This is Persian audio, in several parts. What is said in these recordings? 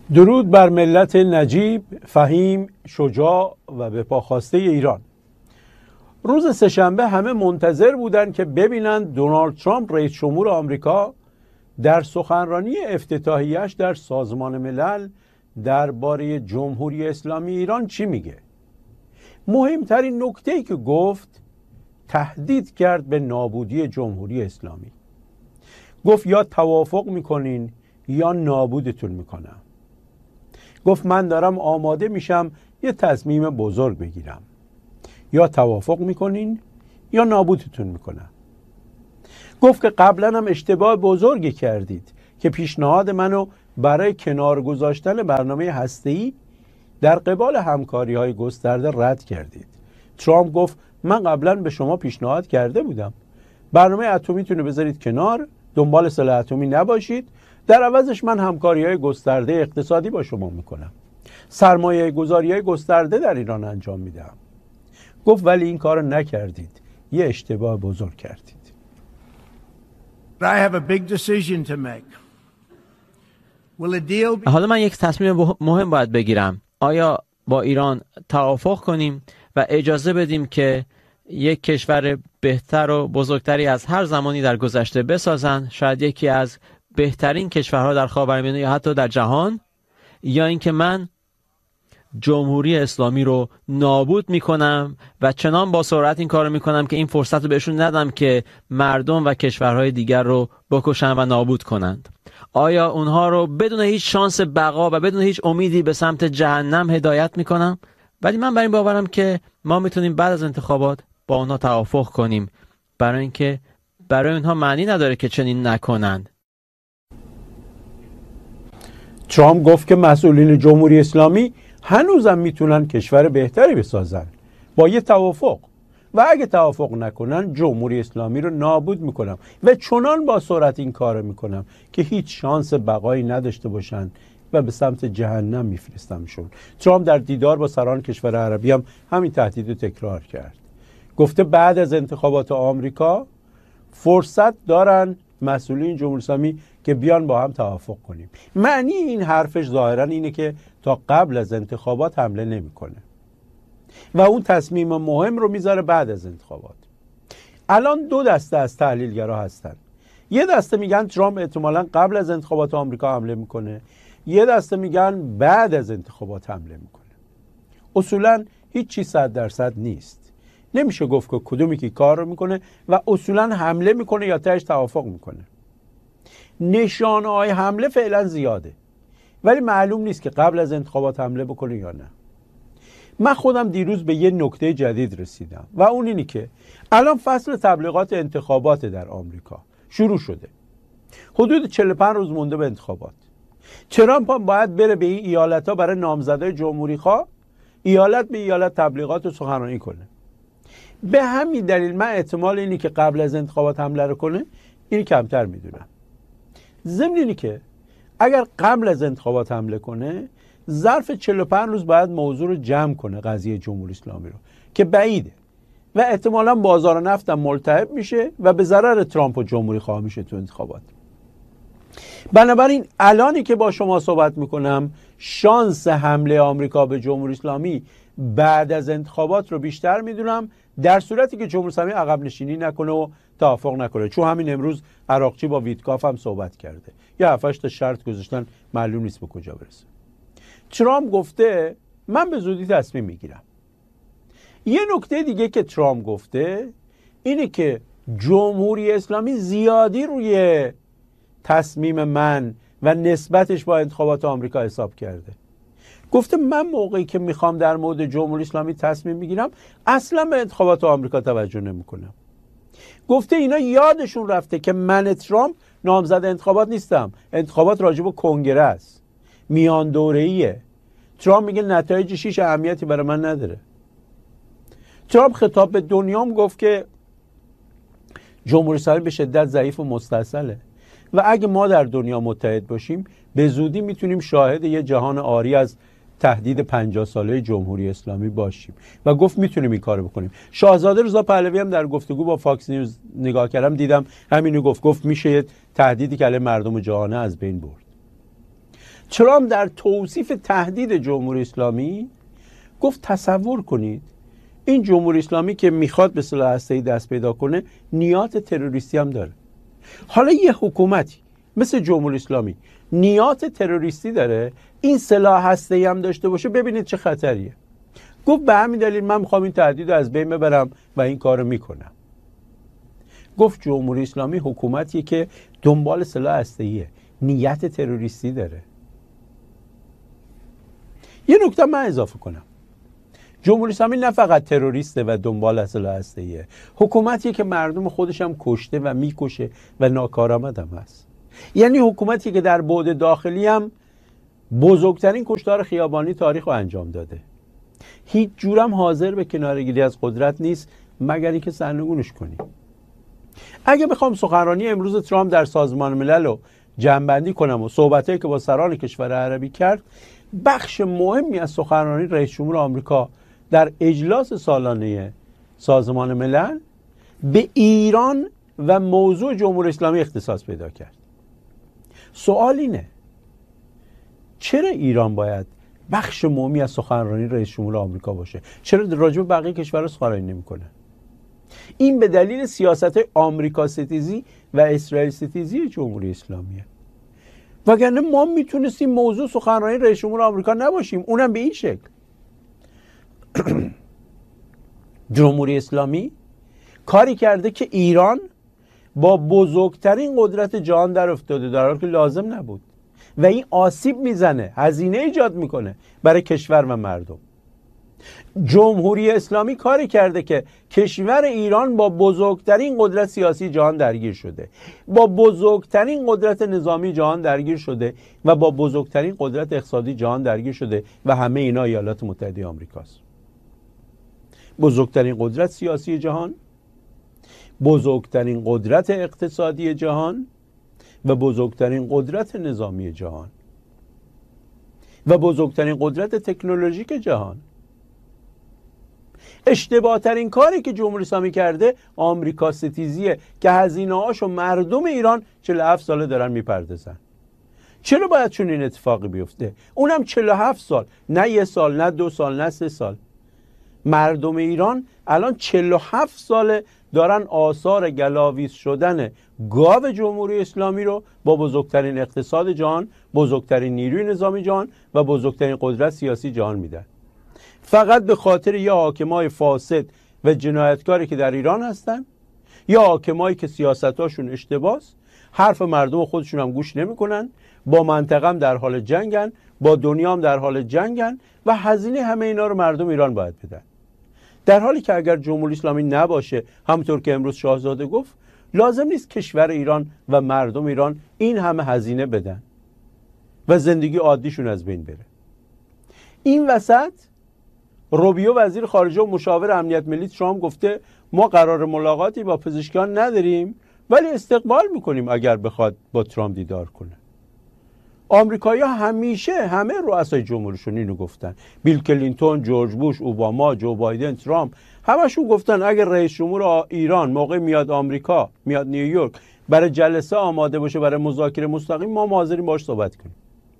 درود بر ملت نجیب، فهیم، شجاع و به پا خواسته ایران. روز سه‌شنبه همه منتظر بودند که ببینند دونالد ترامپ رئیس جمهور آمریکا در سخنرانی افتتاحیه‌اش در سازمان ملل درباره جمهوری اسلامی ایران چی میگه. مهمترین نکته‌ای که گفت تهدید کرد به نابودی جمهوری اسلامی. گفت یا توافق میکنین یا نابودتون میکنم. گفت من دارم آماده میشم یه تصمیم بزرگ بگیرم، یا توافق میکنین یا نابودتون میکنم. گفت که قبلا هم اشتباه بزرگی کردید که پیشنهاد منو برای کنار گذاشتن برنامه هسته‌ای در قبال همکاری‌های گسترده رد کردید. ترامپ گفت من قبلا به شما پیشنهاد کرده بودم برنامه اتمیتون رو بذارید کنار، دنبال سلاح اتمی نباشید، در عوضش من همکاری‌های گسترده اقتصادی با شما میکنم، سرمایه گذاری‌های گسترده در ایران انجام میدم. گفت ولی این کارو نکردید، یه اشتباه بزرگ کردید. حالا من یک تصمیم مهم باید بگیرم. آیا با ایران توافق کنیم و اجازه بدیم که یک کشور بهتر و بزرگتری از هر زمانی در گذشته بسازن، شاید یکی از بهترین کشورها در خاورمیانه یا حتی در جهان، یا اینکه من جمهوری اسلامی رو نابود میکنم و چنان با سرعت این کارو میکنم که این فرصت رو بهشون ندم که مردم و کشورهای دیگر رو بکشن و نابود کنند. آیا اونها رو بدون هیچ شانس بقا و بدون هیچ امیدی به سمت جهنم هدایت میکنم؟ ولی من بر این باورم که ما میتونیم بعد از انتخابات با اونها توافق کنیم، برای اینکه برای اونها معنی نداره که چنین نکنند. ترامپ گفت که مسئولین جمهوری اسلامی هنوزم میتونن کشور بهتری بسازن با یه توافق، و اگه توافق نکنن جمهوری اسلامی رو نابود میکنم و چنان با سرعت این کارو میکنم که هیچ شانس بقایی نداشته باشن و به سمت جهنم میفرستمشون. ترامپ در دیدار با سران کشور عربی هم همین تهدید رو تکرار کرد. گفته بعد از انتخابات آمریکا فرصت دارن مسئولین جمهوری اسلامی که بیان با هم توافق کنیم. معنی این حرفش ظاهرا اینه که تا قبل از انتخابات حمله نمیکنه و اون تصمیم مهم رو میذاره بعد از انتخابات. الان دو دسته از تحلیلگرا هستن. یه دسته میگن ترامپ احتمالاً قبل از انتخابات آمریکا حمله میکنه، یه دسته میگن بعد از انتخابات حمله میکنه. اصولاً هیچ چیز 100% نیست. نمیشه گفت که کدومی که کار رو میکنه و اصولاً حمله میکنه یا تهش توافق میکنه. نشانه‌های حمله فعلا زیاده، ولی معلوم نیست که قبل از انتخابات حمله بکنه یا نه. من خودم دیروز به یه نکته جدید رسیدم و اون اینی که الان فصل تبلیغات انتخابات در آمریکا شروع شده. حدود 45 روز مونده به انتخابات. ترامپ هم باید بره به این ایالت‌ها برای نامزدای جمهوری خواه ایالت به ایالت تبلیغات و سخنرانی کنه. به همین دلیل من احتمال اینی که قبل از انتخابات حمله رو کنه این کمتر میدونم. ضمن اینی که اگر قبل از انتخابات حمله کنه ظرف 45 روز باید موضوع رو جمع کنه، قضیه جمهوری اسلامی رو، که بعیده و احتمالاً بازار نفت هم ملتهب میشه و به ضرر ترامپ و جمهوری خواه میشه تو انتخابات. بنابراین الانی که با شما صحبت میکنم شانس حمله آمریکا به جمهوری اسلامی بعد از انتخابات رو بیشتر میدونم، در صورتی که جمهوری اسلامی عقب نشینی نکنه و توافق نکنه. چون همین امروز عراقچی با ویتکاف هم صحبت کرده، یا 7 تا شرط گذاشتن، معلوم نیست به کجا برسه. ترامپ گفته من به زودی تصمیم میگیرم. یه نکته دیگه که ترامپ گفته اینه که جمهوری اسلامی زیادی روی تصمیم من و نسبتش با انتخابات آمریکا حساب کرده. گفته من موقعی که میخوام در مورد جمهوری اسلامی تصمیم میگیرم اصلا به انتخابات آمریکا توجه نمیکنم. گفته اینا یادشون رفته که من ترامپ نامزد انتخابات نیستم. انتخابات راجع به کنگره است، میان دوره‌ایه. ترامپ میگه نتایجش هیچ اهمیتی برای من نداره. ترامپ خطاب به دنیام گفت که جمهوری اسلامی به شدت ضعیف و مستاصله و اگه ما در دنیا متحد باشیم به زودی میتونیم شاهد یه جهان عاری از تهدید 50 ساله جمهوری اسلامی باشیم و گفت میتونیم این کارو بکنیم. شاهزاده رضا پهلوی هم در گفتگو با فاکس نیوز نگاه کردم دیدم همینو گفت میشه یه تهدیدی که علیه مردم جهانه از بین برد. ترامپ در توصیف تهدید جمهوری اسلامی گفت تصور کنید این جمهوری اسلامی که میخواد به سلاح هسته‌ای دست پیدا کنه نیات تروریستی هم داره. حالا یه حکومتی مثل جمهوری اسلامی نیات تروریستی داره، این سلاح هسته‌ای هم داشته باشه، ببینید چه خطریه. گفت به همین دلیل من میخوام این تهدید رو از بین ببرم و این کارو میکنم. گفت جمهوری اسلامی حکومتیه که دنبال سلاح هسته‌ایه، نیت تروریستی داره. یه نکته من اضافه کنم، جمهوری اسلامی نه فقط تروریسته و دنبال سلاح هسته‌ایه، حکومتیه که مردم خودش هم کشته و میکشه و ناکارآمد هم هست. یعنی حکومتی که در بعد داخلی هم بزرگترین کشتار خیابانی تاریخ رو انجام داده. هیچ جورم حاضر به کناره‌گیری از قدرت نیست مگر اینکه سرنگونش کنی. اگه بخوام سخنرانی امروز ترامپ در سازمان ملل رو جمع‌بندی کنم و صحبتایی که با سران کشور عربی کرد، بخش مهمی از سخنرانی رئیس جمهور آمریکا در اجلاس سالانه سازمان ملل به ایران و موضوع جمهوری اسلامی اختصاص پیدا کرد. سوال اینه چرا ایران باید بخش مهمی از سخنرانی رئیس جمهور آمریکا باشه؟ چرا راجع به بقیه کشورها سخنرانی نمی‌کنه؟ این به دلیل سیاست آمریکا ستیزی و اسرائیل ستیزی جمهوری اسلامیه. وگرنه ما میتونستیم موضوع سخنرانی رئیس جمهور آمریکا نباشیم، اونم به این شکل. جمهوری اسلامی کاری کرده که ایران با بزرگترین قدرت جهان در افتاده در حالی که لازم نبود و این آسیب میزنه، هزینه ایجاد میکنه برای کشور و مردم. جمهوری اسلامی کاری کرده که کشور ایران با بزرگترین قدرت سیاسی جهان درگیر شده، با بزرگترین قدرت نظامی جهان درگیر شده و با بزرگترین قدرت اقتصادی جهان درگیر شده و همه اینا ایالات متحده آمریکاست. بزرگترین قدرت سیاسی جهان، بزرگترین قدرت اقتصادی جهان و بزرگترین قدرت نظامی جهان و بزرگترین قدرت تکنولوژیک جهان. اشتباه ترین کاری که جمهوری اسلامی کرده آمریکا ستیزیه که هزینه هاشو مردم ایران 47 ساله دارن میپردازن. چرا باید چون این اتفاقی بیفته؟ اونم 47 سال، نه 1 سال، نه 2 سال، نه 3 سال. مردم ایران الان 47 ساله دارن آثار گلاویز شدن گاو جمهوری اسلامی رو با بزرگترین اقتصاد جهان، بزرگترین نیروی نظامی جهان و بزرگترین قدرت سیاسی جهان میدن. فقط به خاطر یا حاکمای فاسد و جنایتکاری که در ایران هستن، یا حاکمایی که سیاستاشون اشتباهه، حرف مردم خودشون هم گوش نمیکنن، با منطقه هم در حال جنگن، با دنیا هم در حال جنگن و هزینه همه اینا رو مردم ایران باید بدن. در حالی که اگر جمهوری اسلامی نباشه، همونطور که امروز شاهزاده گفت، لازم نیست کشور ایران و مردم ایران این همه هزینه بدن و زندگی عادیشون از بین بره. این وسط روبیو وزیر خارجه و مشاور امنیت ملی ترامپ گفته ما قرار ملاقاتی با پزشکان نداریم ولی استقبال میکنیم اگر بخواد با ترامپ دیدار کنه. آمریکایی‌ها همیشه همه رؤسای جمهورشون اینو گفتن. بیل کلینتون، جورج بوش، اوباما، جو بایدن، ترامپ، همشون گفتن اگر رئیس جمهور ایران موقع میاد آمریکا، میاد نیویورک برای جلسه آماده باشه برای مذاکره مستقیم، ما حاضریم باهاش صحبت کنیم.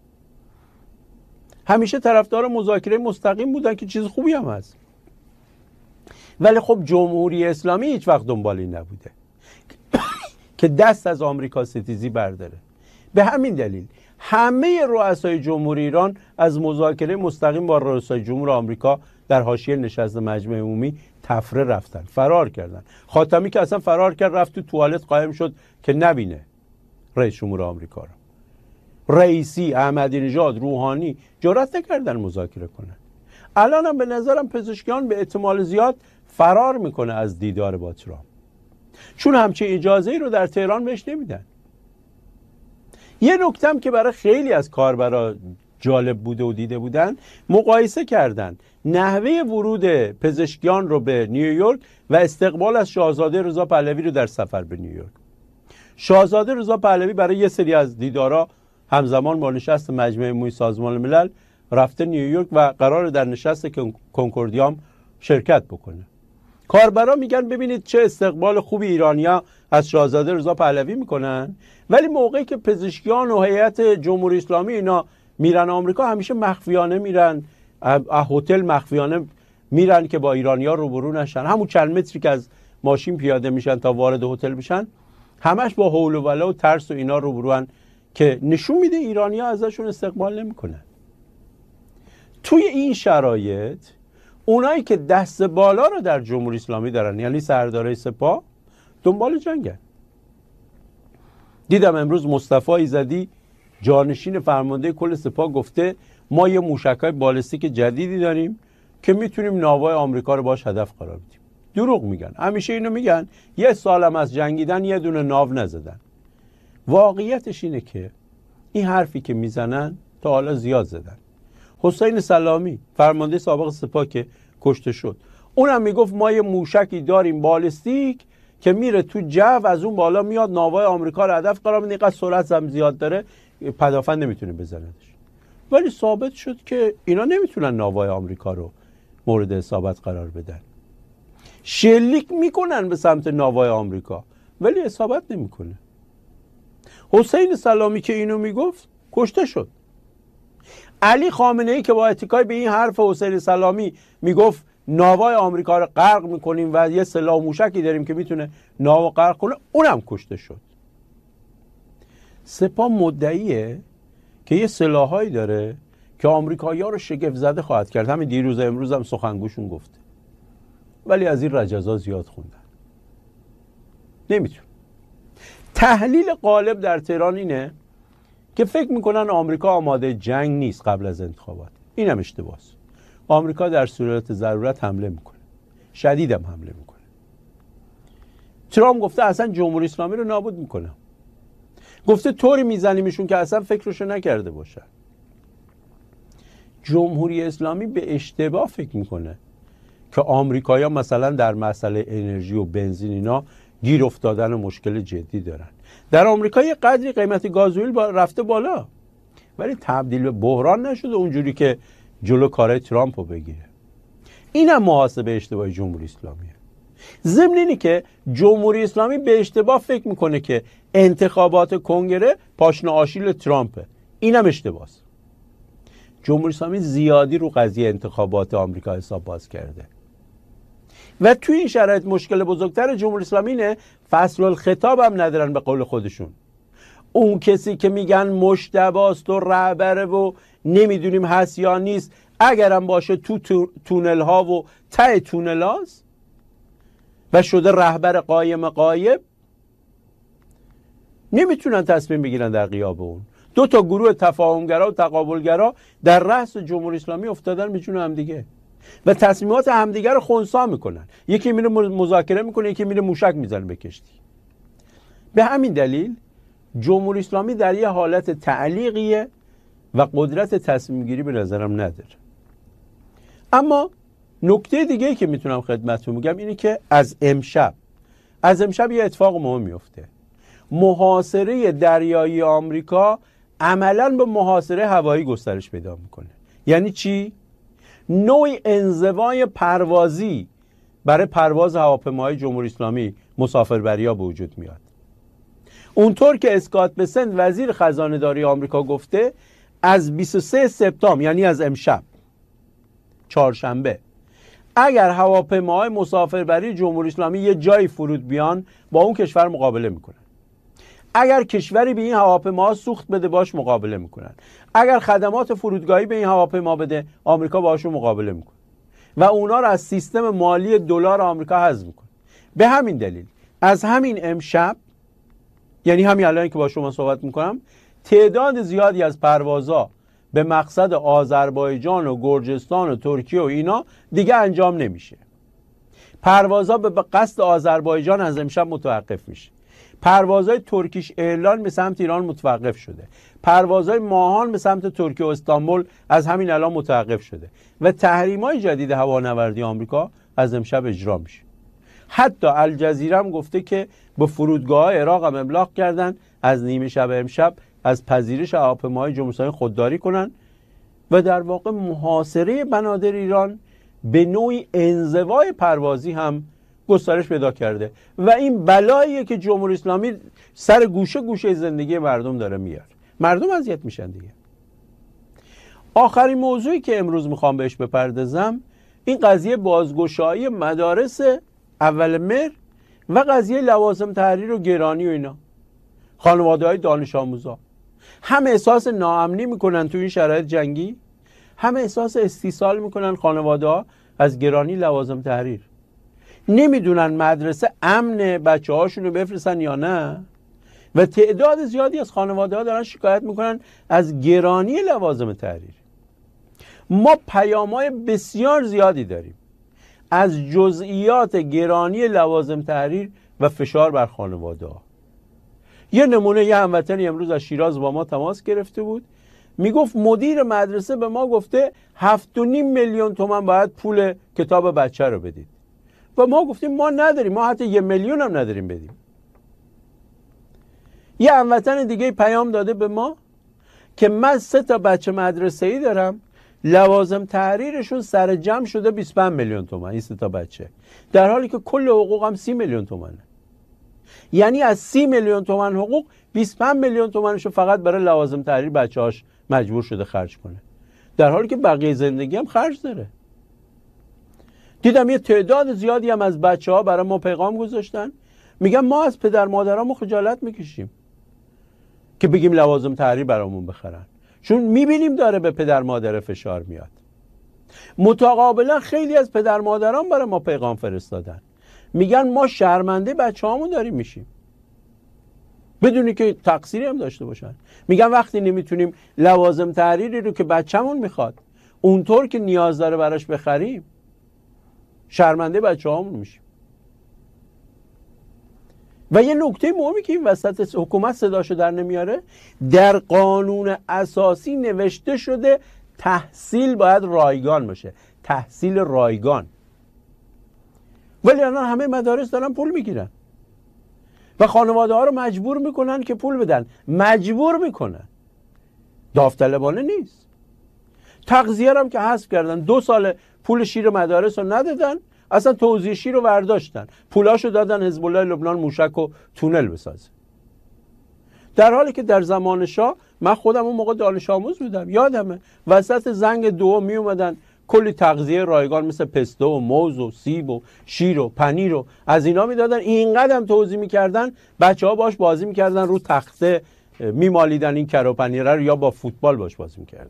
همیشه طرفدار مذاکره مستقیم بودن که چیز خوبی هم هست. ولی خب جمهوری اسلامی هیچ وقت دنبال این نبوده که دست از آمریکا ستیزی برداره. به همین دلیل همه رؤسای جمهوری ایران از مذاکره مستقیم با رؤسای جمهور آمریکا در حاشیه نشست مجمع عمومی تفره رفتن، فرار کردن. خاتمی که اصلا فرار کرد، رفت تو توالت قایم شد که نبینه رئیس جمهور آمریکا رو. رئیسی، احمدی نژاد، روحانی جرأت نکردن مذاکره کنن. الان هم به نظرم پزشکیان به احتمال زیاد فرار میکنه از دیدار با ترامپ، چون همچین اجازه‌ای رو در تهران بهش نمیدن. یه نکته‌ام که برای خیلی از کاربرا جالب بوده و دیده بودن، مقایسه کردن نحوه ورود پزشکیان رو به نیویورک و استقبال از شاهزاده رضا پهلوی رو در سفر به نیویورک. شاهزاده رضا پهلوی برای یه سری از دیدارا همزمان با نشست مجمع عمومی سازمان ملل رفته نیویورک و قرار در نشست کنکوردیام شرکت بکنه. کاربرا میگن ببینید چه استقبال خوبی ایرانیا از شاهزاده رضا پهلوی میکنن، ولی موقعی که پزشکیان و هیئت جمهوری اسلامی اینا میرن آمریکا همیشه مخفیانه میرن، هتل مخفیانه میرن که با ایرانی‌ها روبرو نشن. همون چند متری که از ماشین پیاده میشن تا وارد هتل میشن همش با هول و ولا و ترس و اینا روبروان که نشون میده ایرانی‌ها ازشون استقبال نمیکنن. توی این شرایط اونایی که دست بالا رو در جمهوری اسلامی دارن، یعنی سردارای سپاه، دنبال جنگن. دیدم امروز مصطفی ایزدی جانشین فرمانده کل سپاه گفته ما یه موشک‌های بالستیک جدیدی داریم که میتونیم ناوهای آمریکا رو باش هدف قرار بدیم. دروغ میگن، همیشه اینو میگن. یه سالم از جنگیدن یه دونه ناو نزدن. واقعیتش اینه که این حرفی که میزنن تا حالا زیاد زدن. حسین سلامی فرمانده سابق سپاه که کشته شد، اونم میگفت ما یه موشکی داریم بالستیک که میره تو جو، از اون بالا میاد ناوهای آمریکا رو هدف قرار میده، اینقدر سرعت هم زیاد داره پدافند نمیتونه بزندش. ولی ثابت شد که اینا نمیتونن ناوهای آمریکا رو مورد اصابت قرار بدن. شلیک میکنن به سمت ناوهای آمریکا ولی اصابت نمیکنه. حسین سلامی که اینو میگفت کشته شد. علی خامنه ای که با اتکای به این حرف حسین سلامی میگفت ناوهای آمریکا رو غرق میکنیم و یه سلاح موشکی داریم که میتونه ناو غرق کنه، اونم کشته شد. سپاه مدعیه که یه سلاحایی داره که آمریکایی‌ها رو شگفت زده خواهد کرد. همین دیروز امروز هم سخنگوشون گفته. ولی از این رجزا زیاد خوندن. نمیتون. تحلیل غالب در تهران اینه که فکر میکنن آمریکا آماده جنگ نیست قبل از انتخابات. این هم اشتباهه. آمریکا در صورت ضرورت حمله میکنه. شدیدم حمله میکنه. ترامپ گفته اصلا جمهوری اسلامی رو نابود میکنه. گفته طوری میزنیمشون که اصلا فکرشو نکرده باشن. جمهوری اسلامی به اشتباه فکر میکنه که آمریکایی‌ها مثلا در مسئله انرژی و بنزین اینا گیر افتادن و مشکل جدی دارن. در آمریکا یه قدری قیمت گازوئیل رفته بالا ولی تبدیل به بحران نشده اونجوری که جلو کارهای ترامپ رو بگیره. اینم محاسبه اشتباه جمهوری اسلامیه. ضمن اینه که جمهوری اسلامی به اشتباه فکر میکنه که انتخابات کنگره پاشنه آشیل ترامپه. اینم اشتباهه. جمهوری اسلامی زیادی رو قضیه انتخابات آمریکا حساب باز کرده و توی این شرایط مشکل بزرگتر جمهوری اسلامی اینه فصل الخطاب هم ندارن. به قول خودشون اون کسی که میگن مشتباست و رهبره و نمیدونیم هست یا نیست، اگرم باشه تو تونل ها و ته تونل هاست و شده رهبر قایم غایب، نمیتونن تصمیم بگیرن در غیاب اون. دو تا گروه تفاهمگرا و تقابلگرا در رأس جمهوری اسلامی افتادن به جون همدیگه و تصمیمات همدیگه رو خنثی میکنن. یکی میره مذاکره میکنه، یکی میره موشک میزنه به کشتی. به همین دلیل جمهوری اسلامی در یه حالت تعلیقیه و قدرت تصمیم گیری به نظرم نداره. اما نکته دیگه‌ای که میتونم خدمتتون بگم اینه که از امشب یه اتفاق مهم میفته. محاصره دریایی آمریکا عملاً به محاصره هوایی گسترش پیدا میکنه. یعنی چی؟ نوعی انزوای پروازی برای پرواز هواپیماهای جمهوری اسلامی مسافربری‌ها به وجود میاد. اونطور که اسکات بسنت وزیر خزانه داری آمریکا گفته از 23 سپتامبر یعنی از امشب چهارشنبه اگر هواپیماهای مسافربری جمهوری اسلامی یه جایی فرود بیان با اون کشور مقابله میکنن. اگر کشوری به این هواپیماها سوخت بده باش مقابله میکنن. اگر خدمات فرودگاهی به این هواپیما بده آمریکا باهاشون مقابله میکنه و اونا رو از سیستم مالی دلار آمریکا حذف میکنه. به همین دلیل از همین امشب، یعنی همین الان که با شما صحبت میکنم، تعداد زیادی از پروازها به مقصد آذربایجان و گرجستان و ترکیه و اینا دیگه انجام نمیشه. پروازها به قصد آذربایجان از امشب متوقف میشه. پروازهای ترکیش ایرلاین به سمت ایران متوقف شده. پروازهای ماهان به سمت ترکیه و استانبول از همین الان متوقف شده و تحریم‌های جدید هوانوردی آمریکا از امشب اجرا میشه. حتی الجزیره هم گفته که به فرودگاه‌های عراق هم ابلاغ کردن از نیمه شب امشب از پذیرش هواپیماهای جمهوری اسلامی خودداری کنن و در واقع محاصره بنادر ایران به نوعی انزوای پروازی هم گسترش پیدا کرده و این بلاییه که جمهوری اسلامی سر گوشه گوشه زندگی مردم داره میاره. مردم اذیت میشن دیگه. آخرین موضوعی که امروز میخوام بهش بپردازم این قضیه بازگشایی مدارس اول مهر و قضیه لوازم تحریر و گرانی و اینا. خانواده های دانش آموزا هم احساس ناامنی میکنن تو این شرایط جنگی، هم احساس استیصال میکنن خانواده ها از گرانی لوازم تحریر. نمیدونن مدرسه امن بچه هاشون رو بفرستن یا نه و تعداد زیادی از خانواده ها دارن شکایت میکنن از گرانی لوازم تحریر. ما پیام‌های بسیار زیادی داریم از جزئیات گرانی لوازم تحریر و فشار بر خانواده ها. یه نمونه، یه هموطنی امروز از شیراز با ما تماس گرفته بود، میگفت مدیر مدرسه به ما گفته 7.5 میلیون تومان باید پول کتاب بچه رو بدید و ما گفتیم ما نداریم، ما حتی 1 میلیون هم نداریم بدیم. یه هموطن دیگه پیام داده به ما که من 3 تا بچه مدرسه‌ای دارم، لوازم تحریرشون سر جمع شده 25 میلیون تومان این 3 تا بچه، در حالی که کل حقوقم 30 میلیون تومانه. یعنی از 30 میلیون تومان حقوق 25 میلیون تومانشو فقط برای لوازم تحریر بچه‌هاش مجبور شده خرج کنه، در حالی که بقیه زندگی هم خرج داره. دیدم یه تعداد زیادی هم از بچه‌ها برای ما پیغام گذاشتن، میگن ما از پدر مادرامون خجالت میکشیم که بگیم لوازم تحریر برامون بخرن، چون میبینیم داره به پدر مادر فشار میاد. متقابلا خیلی از پدر مادران برای ما پیغام فرستادن، میگن ما شرمنده بچه‌هامون داریم میشیم بدونی که تقصیری هم داشته باشن. میگن وقتی نمیتونیم لوازم تحریری رو که بچه‌مون میخواد اونطور که نیاز داره براش بخریم، شرمنده بچه‌هامون میشیم. و یه نکته مهمی که این وسط حکومت صداشو در نمیاره، در قانون اساسی نوشته شده تحصیل باید رایگان باشه، تحصیل رایگان، ولی الان همه مدارس دارن پول میگیرن و خانواده ها رو مجبور میکنن که پول بدن، مجبور میکنن، داوطلبانه نیست. تغذیه هم که حذف کردن، 2 سال پول شیر مدارس رو ندادن، اصلا توزیع شیر رو برداشتن، پولاشو دادن حزب الله لبنان موشک و تونل بسازه. در حالی که در زمان شاه من خودم اون موقع دانش آموز بودم، یادمه وسط زنگ 2 می اومدن کلی تغذیه رایگان مثل پسته و موز و سیب و شیر و پنیر و از اینا میدادن، اینقدر هم توزیع میکردن بچه‌ها باش بازی میکردن، رو تخته میمالیدن این کره و پنیره رو یا با فوتبال باش بازی میکردن.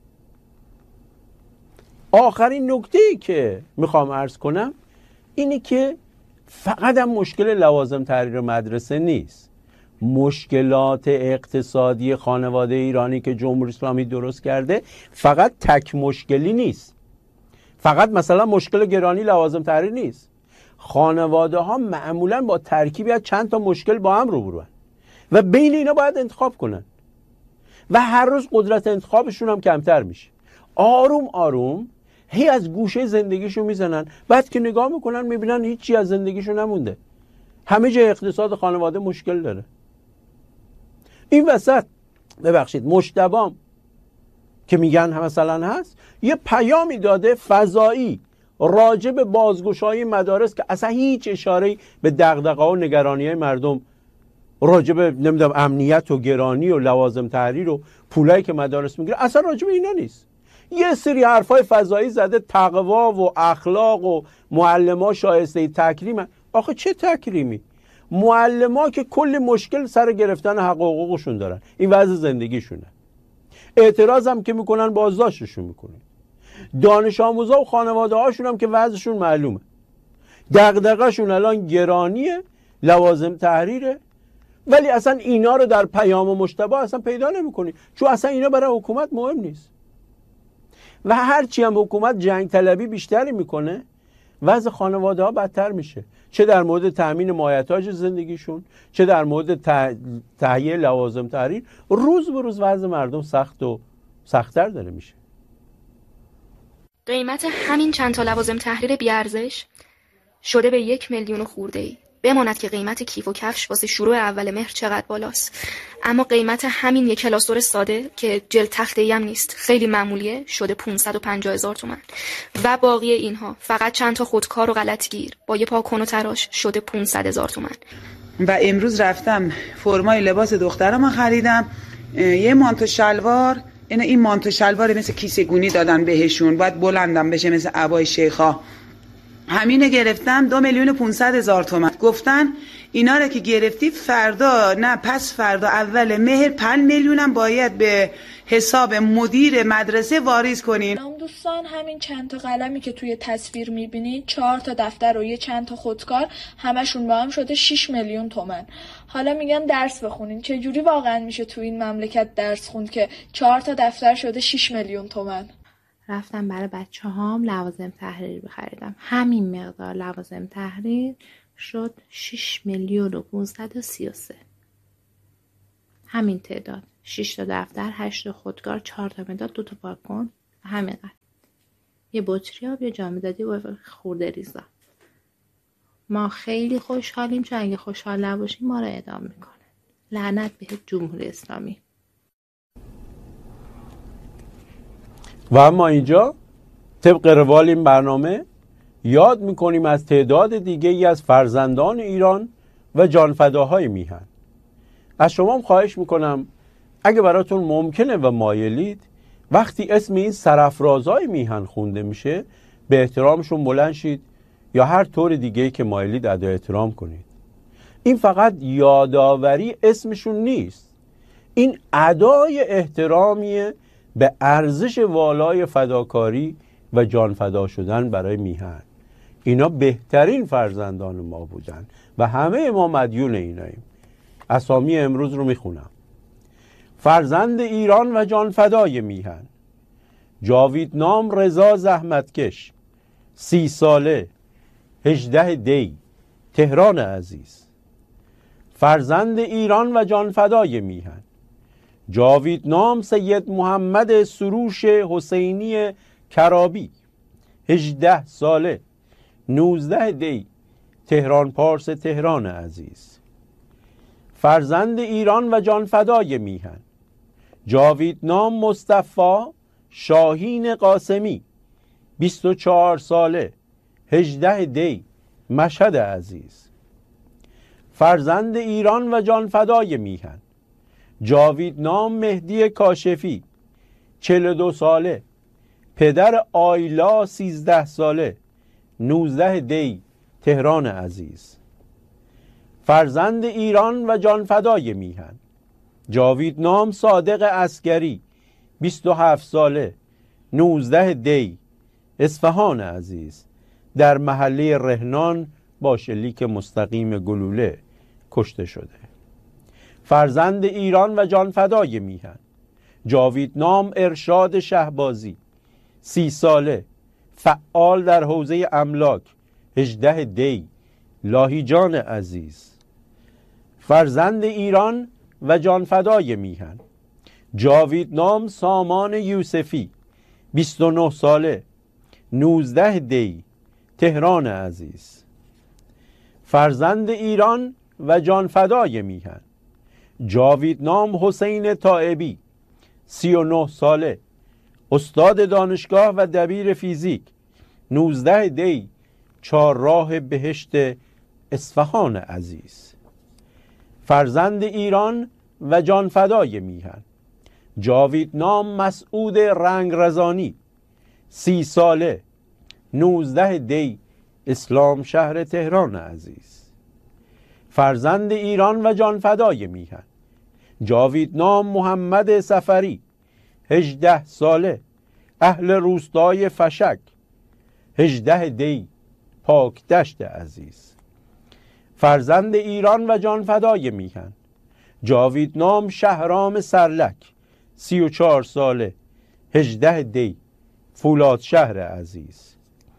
آخرین نکته‌ای که میخوام عرض کنم اینه که فقط هم مشکل لوازم تحریر مدرسه نیست، مشکلات اقتصادی خانواده ایرانی که جمهوری اسلامی درست کرده فقط تک مشکلی نیست، فقط مثلا مشکل گرانی لوازم تحریر نیست. خانواده ها معمولا با ترکیبی از چند تا مشکل با هم روبروان و بین اینا باید انتخاب کنن و هر روز قدرت انتخابشون هم کمتر میشه. آروم آروم هی از گوشه زندگیشون میزنن، بعد که نگاه میکنن میبینن هیچی از زندگیشون نمونده، همه جای اقتصاد خانواده مشکل داره. این وسط ببخشید مجتبی که میگن مثلا هست یه پیامی داده فضایی راجع به بازگشایی مدارس که اصلا هیچ اشاره‌ای به دغدغه‌ها و نگرانی‌های مردم راجع به نمیدونم امنیت و گرانی و لوازم تحریر و پولایی که مدارس میگیره اصلا راجع به اینا نیست. یه سری حرفای فضایی زده، تقوا و اخلاق و معلم‌ها شایسته تکریم. آخه چه تکریمی؟ معلم‌ها که کلی مشکل سر گرفتن حق و حقوقشون دارن، این وضع زندگیشونه. اعتراض هم که میکنن بازداشتشون میکنن. دانش آموزا و خانواده هاشون هم که وضعشون معلومه، دغدغه‌شون الان گرانیه، لوازم تحریره، ولی اصلا اینا رو در پیام مجتبی اصلا پیدا نمیکنی، چون اصلا اینا برای حکومت مهم نیست. و هرچی هم حکومت جنگ طلبی بیشتری میکنه وضع خانواده ها بدتر میشه، چه در مورد تامین مایحتاج زندگیشون، چه در مورد تهیه لوازم تحریر. روز به روز وضع مردم سخت و سخت‌تر داره میشه. قیمت همین چند تا لوازم تحریر بی‌ارزش شده به 1 میلیون خورده‌ای. بماند که قیمت کیف و کفش واسه شروع اول مهر چقدر بالاست، اما قیمت همین یک کلاسور ساده که جلد تخته‌ای هم نیست، خیلی معمولیه، شده 550,000 تومان. و باقی اینها فقط چند تا خودکار و غلطگیر با یه پاکن و تراش شده 500,000 تومان. و امروز رفتم فرمای لباس دخترم خریدم، یه مانتو شلوار این مانتو شلوار مثل کیسه گونی دادن بهشون، باید بلندم بشه مثل عبای شیخا. همینه گرفتم 2,500,000 تومان. گفتن اینا رو که گرفتی فردا نه پس فردا اول مهر 5 میلیونم باید به حساب مدیر مدرسه واریز کنین. دوستان همین چند تا قلمی که توی تصویر میبینید، 4 تا دفتر و یه چند تا خودکار، همشون با هم شده 6 میلیون تومان. حالا میگن درس بخونین، چجوری واقعا میشه تو این مملکت درس خوند که 4 تا دفتر شده 6 میلیون تومان؟ رفتم برای بچه هام لوازم تحریر بخریدم. همین مقدار لوازم تحریر شد 6,533,000. همین تعداد. 6 تا دفتر، 8 تا خودکار، 4 تا مداد، 2 تا پاکن، همینقدر. یه بطری آب، یه جامدادی و خورده ریزا. ما خیلی خوشحالیم، چون اگه خوشحال نباشیم ما رو اعدام میکنه. لعنت به جمهوری اسلامی. و اما اینجا طبق روال این برنامه یاد میکنیم از تعداد دیگه ای از فرزندان ایران و جانفداهای میهن. از شما خواهش میکنم اگه براتون ممکنه و مایلید، وقتی اسم این سرافرازهای میهن خونده میشه به احترامشون بلند شید یا هر طور دیگه‌ای که مایلید ادای احترام کنید. این فقط یادآوری اسمشون نیست، این ادای احترامیه به ارزش والای فداکاری و جان فدا شدن برای میهن. اینا بهترین فرزندان ما بودن و همه ما مدیون ایناییم. اسامی امروز رو میخونم. فرزند ایران و جان فدای میهن: جاویدنام رضا زحمتکش، 30 ساله، 18 دی، تهران عزیز. فرزند ایران و جان فدای میهن: جاویدنام سید محمد سروش حسینی کرابی، 18 ساله، 19 دی، تهران پارس تهران عزیز. فرزند ایران و جان فدای میهن: جاویدنام مصطفی شاهین قاسمی، 24 ساله، 18 دی، مشهد عزیز. فرزند ایران و جان فدای میهن: جاویدنام مهدی کاشفی، 42 ساله، پدر آیلا 13 ساله، 19 دی، تهران عزیز. فرزند ایران و جان فدای میهن: جاویدنام صادق عسکری، 27 ساله، 19 دی، اصفهان عزیز. در محله رهنان با شلیک مستقیم گلوله کشته شده. فرزند ایران و جان فدای میهن: جاویدنام ارشاد شهبازی، 30 ساله، فعال در حوزه املاک، 18 دی، لاهیجان عزیز. فرزند ایران و جان فدای میهن: جاویدنام سامان یوسفی، 29 ساله، 19 دی، تهران عزیز. فرزند ایران و جان فدای میهن: جاویدنام حسین طائبی، 39 ساله، استاد دانشگاه و دبیر فیزیک، 19 دی، چهارراه بهشت اصفهان عزیز. فرزند ایران و جان فدای میهن: جاویدنام مسعود رنگرزانی، 30 ساله، 19 دی، اسلام شهر تهران عزیز. فرزند ایران و جان فدای میهن: جاویدنام محمد سفری، 18 ساله، اهل روستای فشک، 18 دی، پاک دشت عزیز. فرزند ایران و جان فدای میهن: جاویدنام شهرام سرلک، 34 ساله، 18 دی، فولاد شهر عزیز.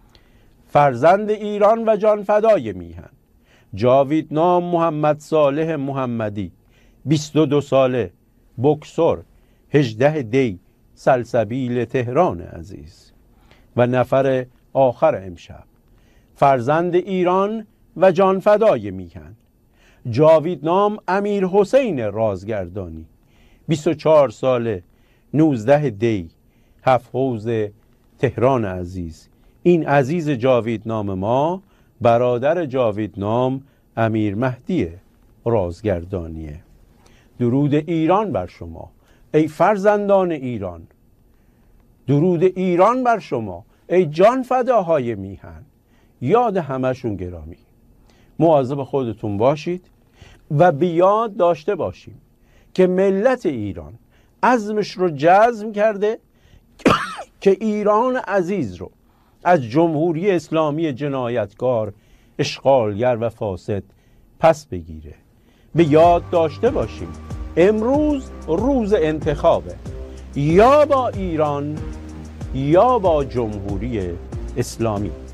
فرزند ایران و جان فدای میهن: جاویدنام محمد صالح محمدی، 22 ساله، بکسور، 18 دی، سلسبیل تهران عزیز. و نفر آخر امشب: فرزند ایران و جان فدای میهن: جاویدنام امیر حسین رازگردانی، 24 ساله، 19 دی، هفت حوض تهران عزیز. این عزیز جاویدنام ما برادر جاویدنام امیر مهدی رازگردانیه. درود ایران بر شما ای فرزندان ایران، درود ایران بر شما، ای جان فداهای میهن، یاد همشون گرامی. مواظب خودتون باشید و به یاد داشته باشیم که ملت ایران عزمش رو جزم کرده که ایران عزیز رو از جمهوری اسلامی جنایتکار، اشغالگر و فاسد پس بگیره. به یاد داشته باشیم امروز روز انتخابه، یا با ایران یا با جمهوری اسلامی.